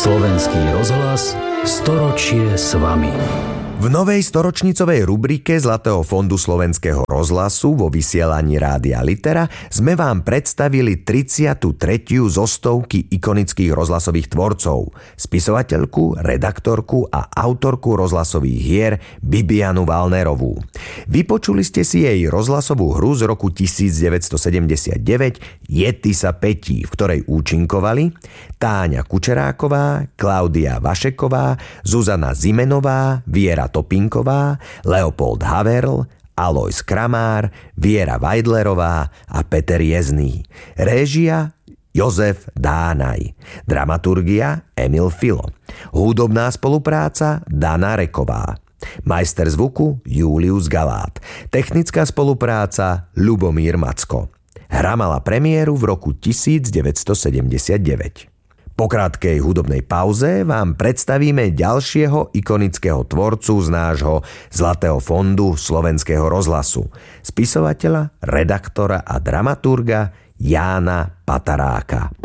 Slovenský rozhlas, storočie s vami. V novej storočnicovej rubrike Zlatého fondu Slovenského rozhlasu vo vysielaní Rádia Litera sme vám predstavili 33. zo stovky ikonických rozhlasových tvorcov, spisovateľku, redaktorku a autorku rozhlasových hier Bibianu Valnerovú. Vypočuli ste si jej rozhlasovú hru z roku 1979 Jety sa petí, v ktorej účinkovali Táňa Kučeráková, Klaudia Vašeková, Zuzana Zimenová, Viera Topinková, Leopold Haverl, Alojz Kramár, Viera Vajdlerová a Peter Jezný. Réžia Jozef Dánaj. Dramaturgia Emil Filo. Hudobná spolupráca Dana Reková. Majster zvuku Julius Galát. Technická spolupráca Ľubomír Macko. Hra mala premiéru v roku 1979. Po krátkej hudobnej pauze vám predstavíme ďalšieho ikonického tvorcu z nášho Zlatého fondu Slovenského rozhlasu. Spisovateľa, redaktora a dramaturga Jána Pataráka.